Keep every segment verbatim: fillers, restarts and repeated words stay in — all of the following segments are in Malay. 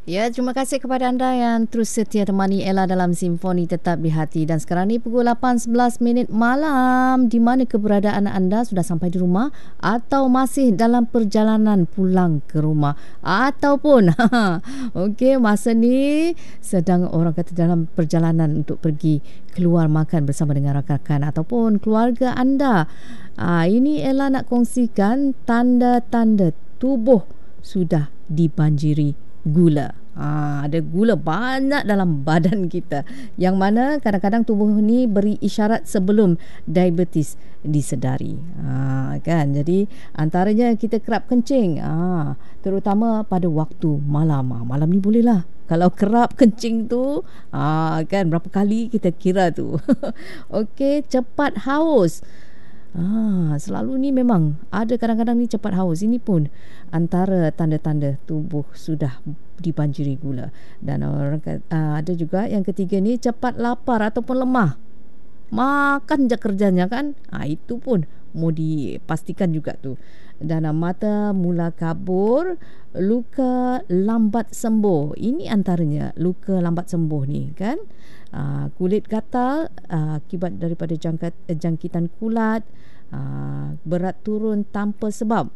Ya, terima kasih kepada anda yang terus setia temani Ella dalam Simfoni Tetap di Hati. Dan sekarang ni pukul lapan sebelas minit malam. Di mana keberadaan anda, sudah sampai di rumah atau masih dalam perjalanan pulang ke rumah? Ataupun okey, masa ni sedang orang kata dalam perjalanan untuk pergi keluar makan bersama dengan rakan-rakan ataupun keluarga anda. Ah, ini Ella nak kongsikan tanda-tanda tubuh sudah dibanjiri gula. Ha, ada gula banyak dalam badan kita, yang mana kadang-kadang tubuh ni beri isyarat sebelum diabetes disedari. Ha, kan? Jadi antaranya kita kerap kencing, ha, terutama pada waktu malam. Ha, malam ni bolehlah kalau kerap kencing tu, ha, kan, berapa kali kita kira tu. Okey, cepat haus. Ah, selalu ni memang ada, kadang-kadang ni cepat haus. Ini pun antara tanda-tanda tubuh sudah dibanjiri gula. Dan orang uh, ada juga yang ketiga ni, cepat lapar ataupun lemah. Makan je kerjanya kan. Ah, itu pun mau dipastikan juga tu. Dan uh, mata mula kabur, luka lambat sembuh. Ini antaranya luka lambat sembuh ni kan. Uh, kulit gatal uh, akibat daripada jangkat, uh, jangkitan kulat, uh, berat turun tanpa sebab.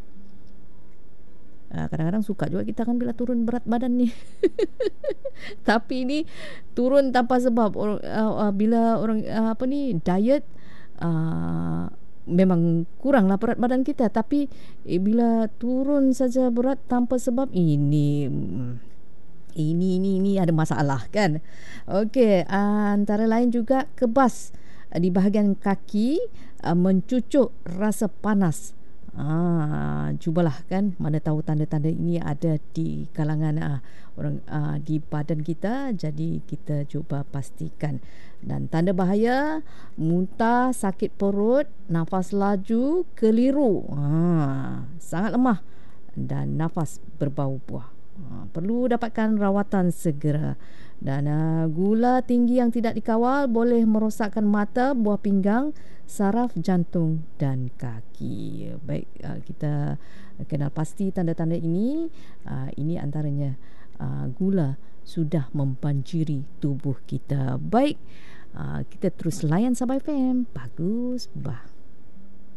Uh, kadang-kadang suka juga kita kan bila turun berat badan ni. Tapi ini turun tanpa sebab. Or, uh, uh, bila orang uh, apa ni diet, uh, memang kuranglah berat badan kita, tapi eh, bila turun saja berat tanpa sebab, ini Ini, ini, ini ada masalah kan. Okey, antara lain juga kebas di bahagian kaki, mencucuk rasa panas. Ah, cubalah kan, mana tahu tanda-tanda ini ada di kalangan ah, orang ah, di badan kita. Jadi kita cuba pastikan. Dan tanda bahaya, muntah, sakit perut, nafas laju, keliru, ah, sangat lemah, dan nafas berbau buah. Ha, perlu dapatkan rawatan segera. Dan uh, gula tinggi yang tidak dikawal boleh merosakkan mata, buah pinggang, saraf jantung dan kaki. Baik, uh, kita kenal pasti tanda-tanda ini. Uh, ini antaranya uh, gula sudah membanjiri tubuh kita. Baik, uh, kita terus layan Sabah F M. Bagus, bah.